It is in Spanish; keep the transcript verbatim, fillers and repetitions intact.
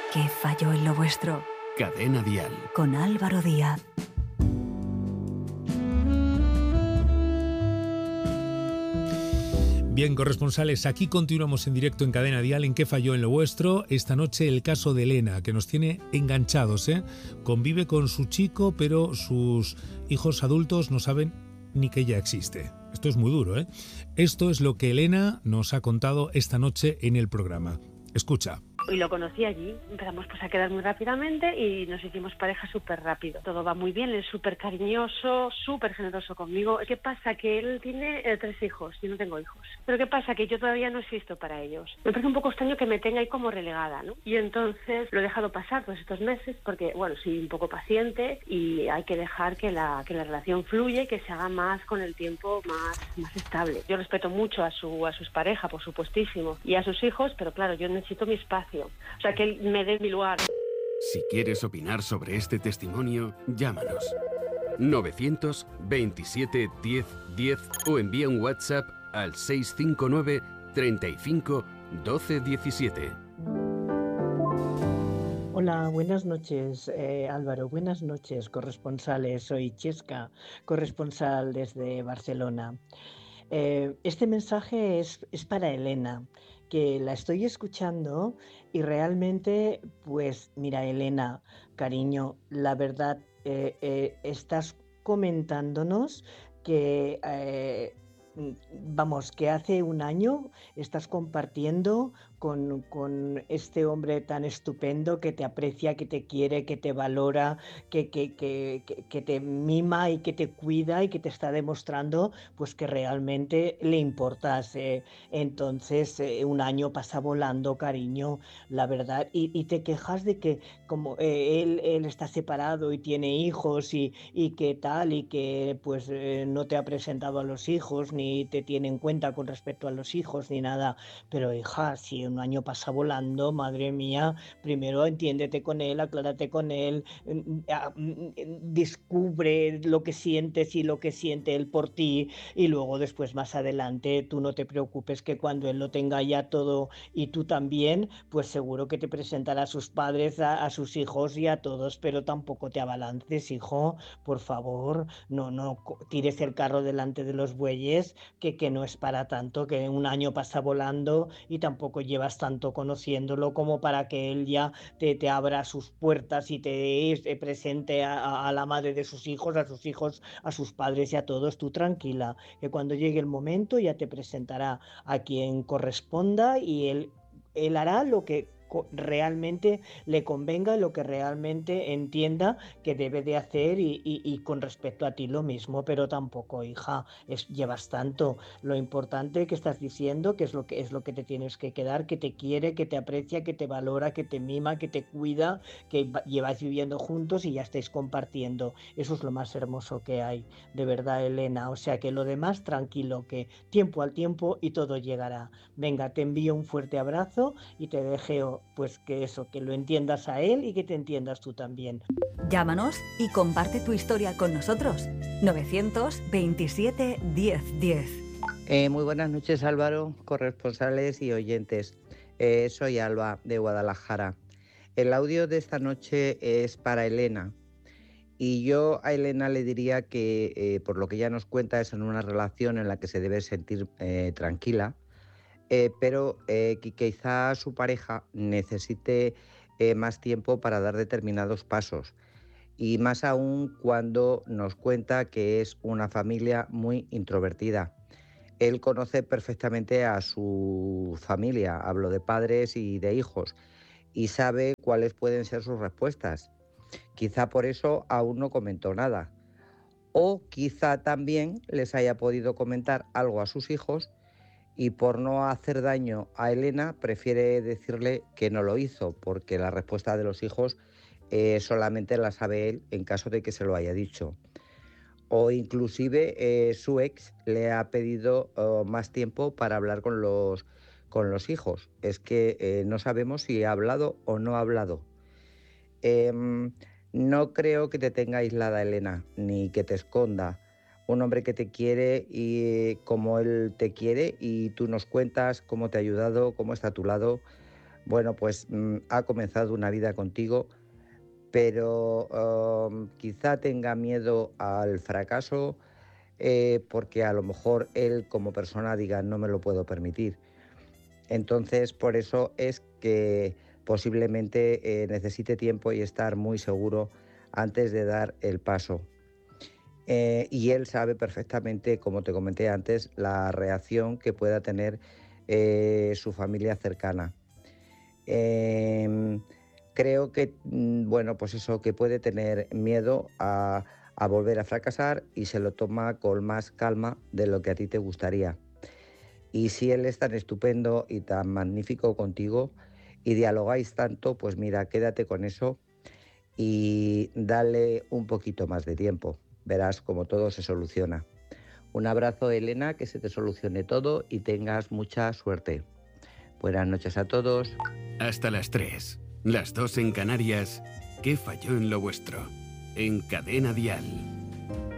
¿Qué falló en lo vuestro? Cadena Dial. Con Álvaro Díaz. Bien, corresponsales, aquí continuamos en directo en Cadena Dial en ¿Qué falló en lo vuestro? Esta noche el caso de Elena, que nos tiene enganchados, ¿eh? Convive con su chico, pero sus hijos adultos no saben ni que ella existe. Esto es muy duro, ¿eh? Esto es lo que Elena nos ha contado esta noche en el programa. Escucha. Y lo conocí allí, empezamos pues a quedar muy rápidamente y nos hicimos pareja súper rápido. Todo va muy bien, él es súper cariñoso, súper generoso conmigo. ¿Qué pasa? Que él tiene eh, tres hijos, yo no tengo hijos. Pero ¿qué pasa? Que yo todavía no existo para ellos. Me parece un poco extraño que me tenga ahí como relegada, ¿no? Y entonces lo he dejado pasar todos estos meses porque, bueno, soy un poco paciente y hay que dejar que la, que la relación fluya y que se haga más con el tiempo más, más estable. Yo respeto mucho a, su, a sus parejas, por supuestísimo, y a sus hijos, pero claro, yo necesito mi espacio. O sea, que él me dé mi lugar. Si quieres opinar sobre este testimonio, llámanos. novecientos veintisiete diez diez o envía un WhatsApp al seis cinco nueve treinta y cinco doce diecisiete. Hola, buenas noches, eh, Álvaro. Buenas noches, corresponsales. Soy Chesca, corresponsal desde Barcelona. Eh, este mensaje es, es para Elena, que la estoy escuchando y realmente, pues mira, Elena, cariño, la verdad, eh, eh, estás comentándonos que, eh, vamos, que hace un año estás compartiendo con, con este hombre tan estupendo que te aprecia, que te quiere, que te valora, que, que, que, que, que te mima y que te cuida y que te está demostrando pues que realmente le importas. Eh. Entonces, eh, un año pasa volando, cariño, la verdad, y, y te quejas de que como eh, él, él está separado y tiene hijos y, y que tal, y que pues eh, no te ha presentado a los hijos, ni te tiene en cuenta con respecto a los hijos, ni nada. Pero hija, si un año pasa volando, madre mía, primero entiéndete con él, aclárate con él, descubre lo que sientes y lo que siente él por ti, y luego después más adelante tú no te preocupes, que cuando él lo tenga ya todo y tú también, pues seguro que te presentará a sus padres, a, a sus hijos y a todos, pero tampoco te abalances, hijo, por favor, no, no tires el carro delante de los bueyes, que, que no es para tanto, que un año pasa volando y tampoco llevas tanto conociéndolo como para que él ya te, te abra sus puertas y te, te presente a, a la madre de sus hijos, a sus hijos, a sus padres y a todos. Tú tranquila, que cuando llegue el momento ya te presentará a quien corresponda y él, él hará lo que realmente le convenga, lo que realmente entienda que debe de hacer y, y, y con respecto a ti lo mismo, pero tampoco, hija, es, llevas tanto. Lo importante que estás diciendo, que es lo que es lo que te tienes que quedar, que te quiere, que te aprecia, que te valora, que te mima, que te cuida, que lleváis viviendo juntos y ya estáis compartiendo. Eso es lo más hermoso que hay, de verdad, Elena. O sea que lo demás, tranquilo, que tiempo al tiempo y todo llegará. Venga, te envío un fuerte abrazo y te deseo pues que eso, que lo entiendas a él y que te entiendas tú también. Llámanos y comparte tu historia con nosotros. novecientos veintisiete diez diez. Eh, muy buenas noches, Álvaro, corresponsales y oyentes. Eh, soy Alba, de Guadalajara. El audio de esta noche es para Elena. Y yo a Elena le diría que, eh, por lo que ella nos cuenta, es en una relación en la que se debe sentir eh, tranquila, Eh, pero eh, que quizá su pareja necesite eh, más tiempo para dar determinados pasos, y más aún cuando nos cuenta que es una familia muy introvertida. Él conoce perfectamente a su familia, hablo de padres y de hijos, y sabe cuáles pueden ser sus respuestas. Quizá por eso aún no comentó nada. O quizá también les haya podido comentar algo a sus hijos y por no hacer daño a Elena prefiere decirle que no lo hizo, porque la respuesta de los hijos eh, solamente la sabe él en caso de que se lo haya dicho. O inclusive eh, su ex le ha pedido uh, más tiempo para hablar con los, con los hijos. Es que eh, no sabemos si ha hablado o no ha hablado. Eh, no creo que te tenga aislada, Elena, ni que te esconda. Un hombre que te quiere y como él te quiere, y tú nos cuentas cómo te ha ayudado, cómo está a tu lado, bueno, pues mm, ha comenzado una vida contigo, pero um, quizá tenga miedo al fracaso eh, porque a lo mejor él como persona diga no me lo puedo permitir. Entonces, por eso es que posiblemente eh, necesite tiempo y estar muy seguro antes de dar el paso. Eh, y él sabe perfectamente, como te comenté antes, la reacción que pueda tener eh, su familia cercana. Eh, creo que, bueno, pues eso, que puede tener miedo a, a volver a fracasar y se lo toma con más calma de lo que a ti te gustaría. Y si él es tan estupendo y tan magnífico contigo y dialogáis tanto, pues mira, quédate con eso y dale un poquito más de tiempo. Verás cómo todo se soluciona. Un abrazo, Elena, que se te solucione todo y tengas mucha suerte. Buenas noches a todos. Hasta las tres, las dos en Canarias. ¿Qué falló en lo vuestro? En Cadena Dial.